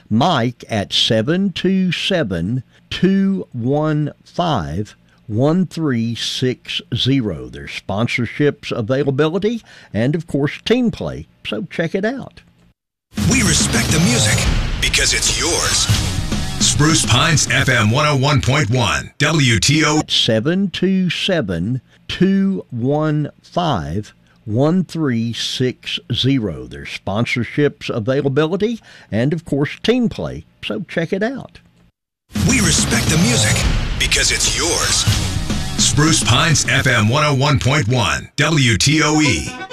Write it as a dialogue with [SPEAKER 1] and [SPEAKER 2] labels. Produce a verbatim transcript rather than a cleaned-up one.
[SPEAKER 1] Mike at seven two seven, two one five, one three six zero. There's sponsorships availability and, of course, team play. So check it out.
[SPEAKER 2] We respect the music because it's yours. Spruce Pines F M one oh one point one, W T O.
[SPEAKER 1] seven two seven, two one five, one three six zero. There's sponsorships availability and, of course, team play. So check it out.
[SPEAKER 2] We respect the music because it's yours. Spruce Pines F M one oh one point one, W T O E.